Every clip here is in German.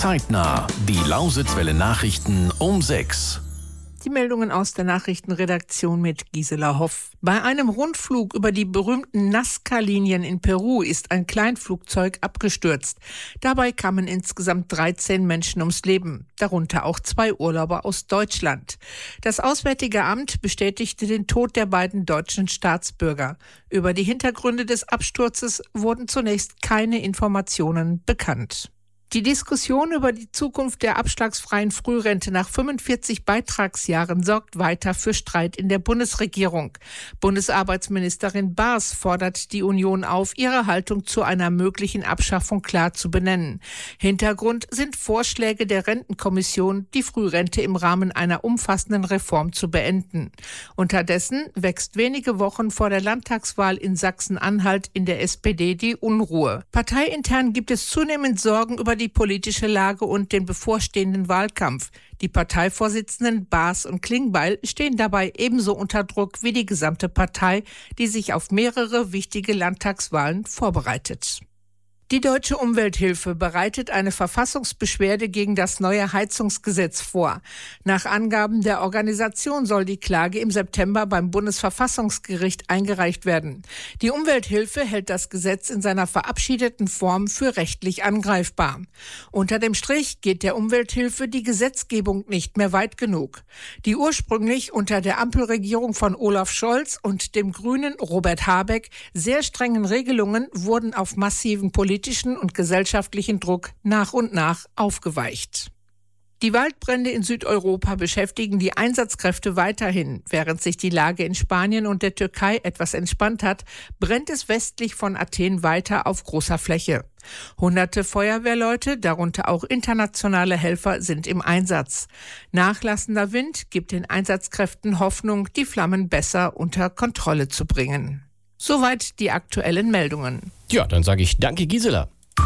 Zeitnah, die Lausitzwelle Nachrichten um 6. Die Meldungen aus der Nachrichtenredaktion mit Gisela Hoff. Bei einem Rundflug über die berühmten Nazca-Linien in Peru ist ein Kleinflugzeug abgestürzt. Dabei kamen insgesamt 13 Menschen ums Leben, darunter auch 2 Urlauber aus Deutschland. Das Auswärtige Amt bestätigte den Tod der beiden deutschen Staatsbürger. Über die Hintergründe des Absturzes wurden zunächst keine Informationen bekannt. Die Diskussion über die Zukunft der abschlagsfreien Frührente nach 45 Beitragsjahren sorgt weiter für Streit in der Bundesregierung. Bundesarbeitsministerin Baas fordert die Union auf, ihre Haltung zu einer möglichen Abschaffung klar zu benennen. Hintergrund sind Vorschläge der Rentenkommission, die Frührente im Rahmen einer umfassenden Reform zu beenden. Unterdessen wächst wenige Wochen vor der Landtagswahl in Sachsen-Anhalt in der SPD die Unruhe. Parteiintern gibt es zunehmend Sorgen über die politische Lage und den bevorstehenden Wahlkampf. Die Parteivorsitzenden Baas und Klingbeil stehen dabei ebenso unter Druck wie die gesamte Partei, die sich auf mehrere wichtige Landtagswahlen vorbereitet. Die Deutsche Umwelthilfe bereitet eine Verfassungsbeschwerde gegen das neue Heizungsgesetz vor. Nach Angaben der Organisation soll die Klage im September beim Bundesverfassungsgericht eingereicht werden. Die Umwelthilfe hält das Gesetz in seiner verabschiedeten Form für rechtlich angreifbar. Unter dem Strich geht der Umwelthilfe die Gesetzgebung nicht mehr weit genug. Die ursprünglich unter der Ampelregierung von Olaf Scholz und dem Grünen Robert Habeck sehr strengen Regelungen wurden auf massiven politischen und gesellschaftlichen Druck nach und nach aufgeweicht. Die Waldbrände in Südeuropa beschäftigen die Einsatzkräfte weiterhin. Während sich die Lage in Spanien und der Türkei etwas entspannt hat, brennt es westlich von Athen weiter auf großer Fläche. Hunderte Feuerwehrleute, darunter auch internationale Helfer, sind im Einsatz. Nachlassender Wind gibt den Einsatzkräften Hoffnung, die Flammen besser unter Kontrolle zu bringen. Soweit die aktuellen Meldungen. Ja, dann sage ich danke, Gisela.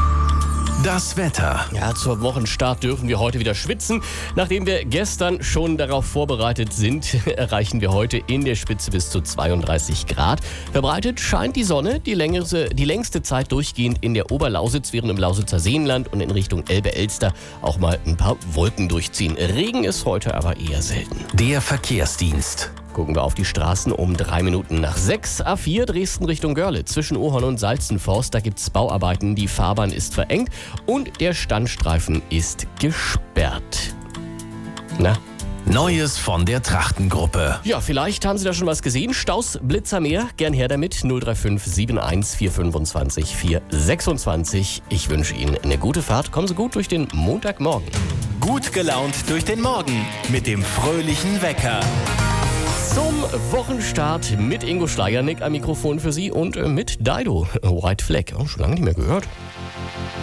Das Wetter. Ja, zur Wochenstart dürfen wir heute wieder schwitzen. Nachdem wir gestern schon darauf vorbereitet sind, erreichen wir heute in der Spitze bis zu 32 Grad. Verbreitet scheint die Sonne die längste Zeit durchgehend in der Oberlausitz, während im Lausitzer Seenland und in Richtung Elbe-Elster auch mal ein paar Wolken durchziehen. Regen ist heute aber eher selten. Der Verkehrsdienst. Gucken wir auf die Straßen um 3 Minuten nach 6. A4 Dresden Richtung Görlitz. Zwischen Ohorn und Salzenforst, da gibt es Bauarbeiten. Die Fahrbahn ist verengt und der Standstreifen ist gesperrt. Na? Neues von der Trachtengruppe. Ja, vielleicht haben Sie da schon was gesehen. Staus, Blitzer mehr. Gern her damit. 035 71 425 426. Ich wünsche Ihnen eine gute Fahrt. Kommen Sie gut durch den Montagmorgen. Gut gelaunt durch den Morgen mit dem fröhlichen Wecker. Zum Wochenstart mit Ingo Schleiernick am Mikrofon für Sie und mit Dido. White Flag. Oh, schon lange nicht mehr gehört.